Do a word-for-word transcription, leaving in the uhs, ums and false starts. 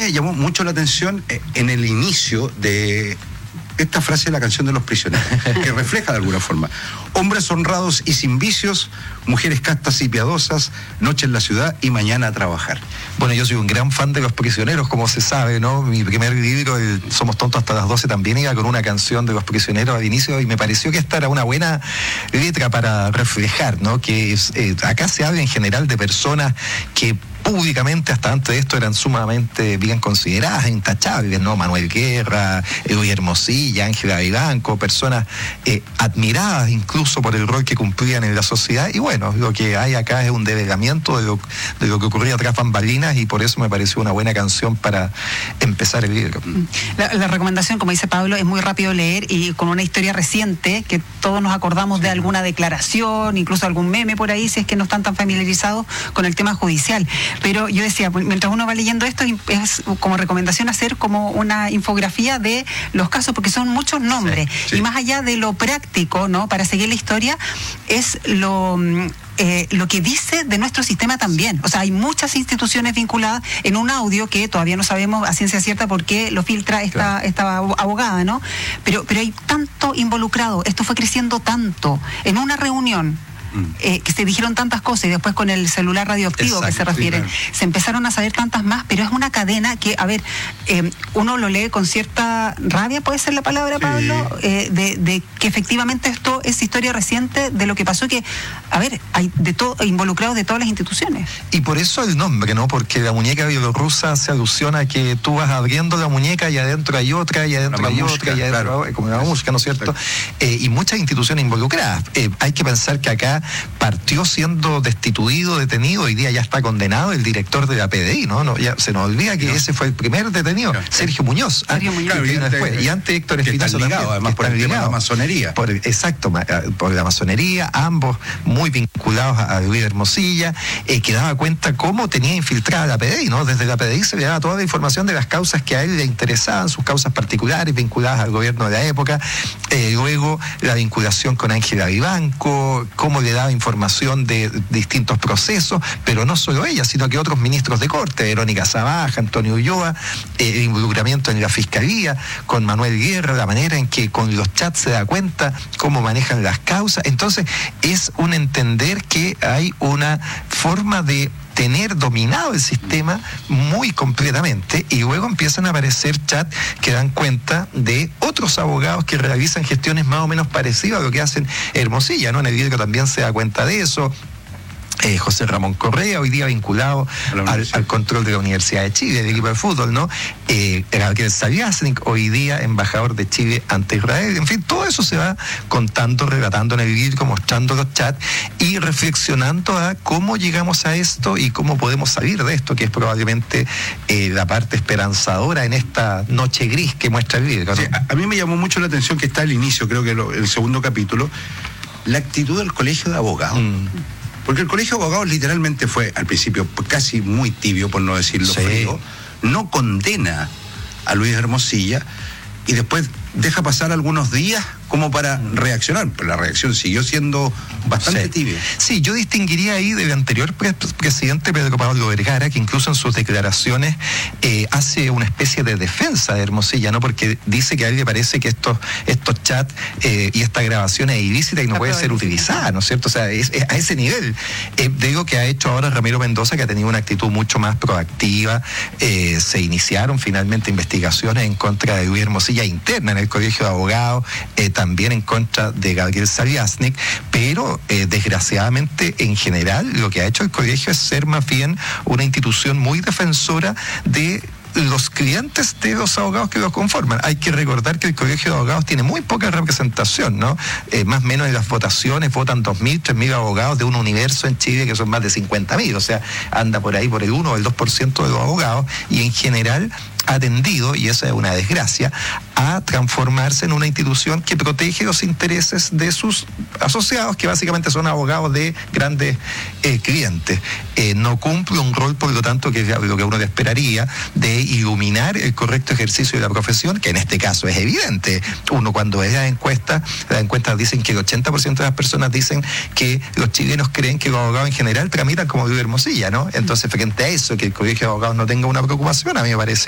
me llamó mucho la atención en el inicio de esta frase de la canción de los prisioneros, que refleja de alguna forma: hombres honrados y sin vicios, mujeres castas y piadosas, noche en la ciudad y mañana a trabajar. Bueno, yo soy un gran fan de Los Prisioneros, como se sabe, ¿no? Mi primer libro, el Somos Tontos hasta las doce, también iba con una canción de Los Prisioneros al inicio, y me pareció que esta era una buena letra para reflejar, ¿no? Que es, eh, acá se habla en general de personas que públicamente hasta antes de esto eran sumamente bien consideradas, intachables, ¿no? Manuel Guerra, Eloy Hermosilla, Ángela Vivanco, personas eh, admiradas incluso por el rol que cumplían en la sociedad. Y bueno, lo que hay acá es un develamiento de lo, de lo que ocurría tras bambalinas, y por eso me pareció una buena canción para empezar el libro. La, la recomendación, como dice Pablo, es muy rápido leer y con una historia reciente, que todos nos acordamos de alguna declaración, incluso algún meme por ahí, si es que no están tan familiarizados con el tema judicial. Pero yo decía, mientras uno va leyendo esto, es como recomendación hacer como una infografía de los casos, porque son muchos nombres. Sí, sí. Y más allá de lo práctico, ¿no? Para seguir la historia, es lo... Eh, lo que dice de nuestro sistema también. O sea, hay muchas instituciones vinculadas en un audio que todavía no sabemos a ciencia cierta por qué lo filtra esta, claro. esta abogada, ¿no? Pero, pero hay tanto involucrado, esto fue creciendo tanto. En una reunión, Eh, que se dijeron tantas cosas, y después con el celular radioactivo. Exacto, que se refieren, sí, claro. Se empezaron a saber tantas más, pero es una cadena que, a ver, eh, uno lo lee con cierta rabia, puede ser la palabra, sí. Pablo, eh, de, de que efectivamente esto es historia reciente de lo que pasó, que, a ver, hay de todo involucrados de todas las instituciones. Y por eso el nombre, ¿no? Porque la muñeca bielorrusa se alusiona a que tú vas abriendo la muñeca y adentro hay otra, y adentro hay otra, y adentro, claro. Como la música, ¿no es cierto? Eh, y muchas instituciones involucradas. Eh, hay que pensar que acá partió siendo destituido, detenido, hoy día ya está condenado el director de la P D I, ¿no? no ya se nos olvida que no. ese fue el primer detenido, claro. Sergio Muñoz. Sergio Muñoz. Claro, y, antes, y antes Héctor Espinosa también. Además por el tema de la masonería. Por, exacto, por la masonería, ambos muy vinculados a, a Luis Hermosilla, eh, que daba cuenta cómo tenía infiltrada la P D I, ¿no? Desde la P D I se le daba toda la información de las causas que a él le interesaban, sus causas particulares vinculadas al gobierno de la época, eh, luego la vinculación con Ángela Vivanco, cómo le daba información de distintos procesos, pero no solo ella, sino que otros ministros de corte, Verónica Zabaja, Antonio Ulloa, eh, el involucramiento en la fiscalía, con Manuel Guerra, la manera en que con los chats se da cuenta cómo manejan las causas. Entonces, es un entender que hay una forma de tener dominado el sistema muy completamente, y luego empiezan a aparecer chats que dan cuenta de otros abogados que realizan gestiones más o menos parecidas a lo que hacen Hermosilla, ¿no? En el libro también se da cuenta de eso. Eh, José Ramón Correa, hoy día vinculado al, al control de la Universidad de Chile, del equipo de fútbol, ¿no? Eh, Gabriel Saviasnik, hoy día embajador de Chile ante Israel. En fin, todo eso se va contando, relatando en el libro, mostrando los chats y reflexionando a cómo llegamos a esto y cómo podemos salir de esto, que es probablemente eh, la parte esperanzadora en esta noche gris que muestra el libro, ¿no? Sí, a, a mí me llamó mucho la atención que está al inicio, creo que lo, el segundo capítulo, la actitud del Colegio de Abogados. Mm. Porque el Colegio de Abogados literalmente fue, al principio, casi muy tibio, por no decirlo sí. frío, no condena a Luis Hermosilla, y después deja pasar algunos días como para reaccionar, pero la reacción siguió siendo bastante sí. tibia. Sí, yo distinguiría ahí del anterior pre- presidente Pedro Pablo Vergara, que incluso en sus declaraciones eh, hace una especie de defensa de Hermosilla, ¿no? Porque dice que a él le parece que estos, estos chats eh, y esta grabación es ilícita y no puede ser utilizada, ¿no es cierto? O sea, es, es a ese nivel. Eh, digo que ha hecho ahora Ramiro Mendoza, que ha tenido una actitud mucho más proactiva. Eh, se iniciaron finalmente investigaciones en contra de Luis Hermosilla interna en el Colegio de Abogados, eh, también en contra de Gabriel Saviasnik, pero eh, desgraciadamente en general lo que ha hecho el colegio es ser más bien una institución muy defensora de los clientes de los abogados que lo conforman. Hay que recordar que el Colegio de Abogados tiene muy poca representación, ¿no? Eh, más o menos en las votaciones votan dos mil, tres mil abogados de un universo en Chile que son más de cincuenta mil, o sea, anda por ahí por el uno o el dos por ciento de los abogados, y en general ha tendido, y esa es una desgracia, a transformarse en una institución que protege los intereses de sus asociados, que básicamente son abogados de grandes eh, clientes. Eh, no cumple un rol, por lo tanto, que es lo que uno le esperaría, de iluminar el correcto ejercicio de la profesión, que en este caso es evidente. Uno cuando ve las encuestas, las encuestas dicen que el ochenta por ciento de las personas dicen que los chilenos creen que los abogados en general tramitan como Luis Hermosilla, ¿no? Entonces, frente a eso, que el Colegio de Abogados no tenga una preocupación, a mí me parece